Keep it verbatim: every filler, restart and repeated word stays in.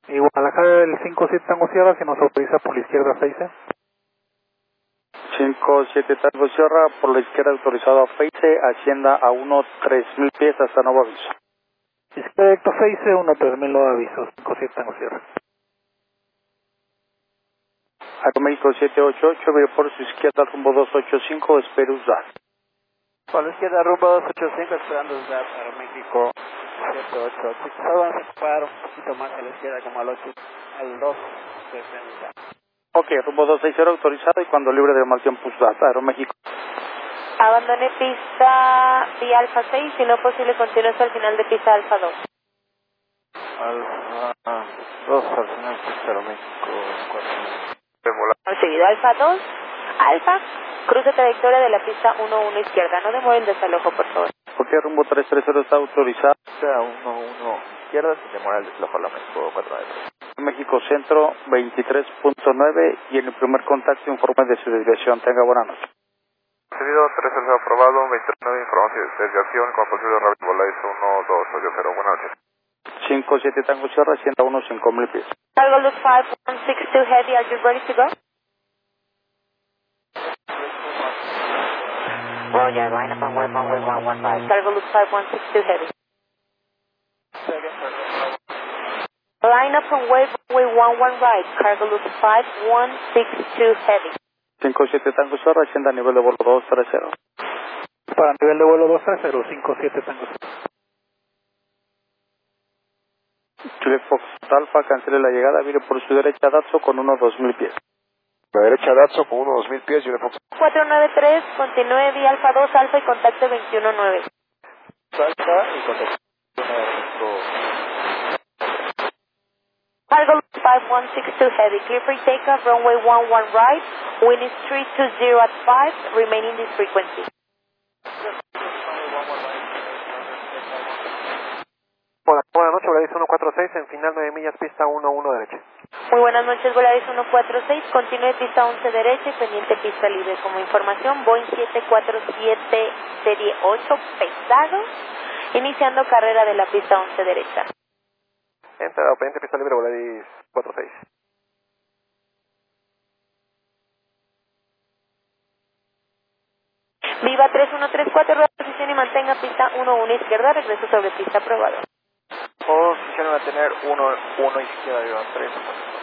Y Guadalajara del cinco siete Tango Sierra, si nos autoriza por la izquierda Face. cinco siete Tango Sierra, por la izquierda autorizado a Face, Hacienda a uno tres mil pies hasta nuevo aviso. Izquierda Face, uno tres mil nuevo aviso, cinco siete Tango Sierra. Aeroméxico siete ocho ocho, vire por su izquierda rumbo dos ocho cinco, espere U S D A T. Por la izquierda rumbo dos ocho cinco, esperando U S D A T, Aeroméxico siete ocho ocho. Solo vamos a ocupar un poquito más a la izquierda, como al ocho, al dos sesenta. Ok, rumbo dos seis cero autorizado y cuando libre de mal tiempo U S D A T, Aeroméxico. Abandone pista vía Alfa seis, si no posible continúe hasta el final de pista Alfa dos. Alfa dos al final, pista Aeroméxico cuatro. Seguido Alfa dos, Alfa, cruce trayectoria de la pista uno uno izquierda, no demore el desalojo por favor. Ok, rumbo tres tres cero está autorizado. Pista uno uno izquierda, sin demora el desalojo a la México cuatro nueve. México Centro veintitrés punto nueve y en el primer contacto informe de su desviación. Tenga buena noche. Recibido tres cero aprobado, veintinueve información de desviación con posible Rapid Volaris uno dos ocho cero. Buenas noches. cinco siete Tango Sierra, Hacienda uno cinco mil pies. Cargo Loop five one six two Heavy, are you ready to go? Roger, line up on wave one wave one one five. Cargo Loop five one six two Heavy. Line up on wave wave one one right, Cargo Loop five one six two Heavy. cinco siete Tango Sierra, Hacienda nivel de vuelo dos tres cero. Para nivel de vuelo dos tres cero, cinco siete Tango Sierra. Chile Fox Alfa, cancele la llegada, mire por su derecha Datso con uno dos mil pies. La derecha Datso con uno dos mil pies y una Fox. cuatro nueve tres, continúe vía Alfa dos, Alfa y contacto veintiuno nueve. Alfa y contacto México. Cargo five one six two Heavy, clear for takeoff, runway one one right, wind is three two zero at five, remaining this frequency. Hola, buenas noches, Volaris uno cuatro seis, en final nueve millas, pista uno uno derecha. Muy buenas noches, Volaris uno cuatro seis, continúe pista once derecha y pendiente pista libre. Como información, Boeing siete cuatro siete serie ocho pesado, iniciando carrera de la pista once derecha. Entra, pendiente pista libre, Volaris cuatro seis. Viva tres uno tres cuatro, rueda de posición y mantenga pista uno uno izquierda, regreso sobre pista aprobado. Posición va a tener uno uno izquierda, tres.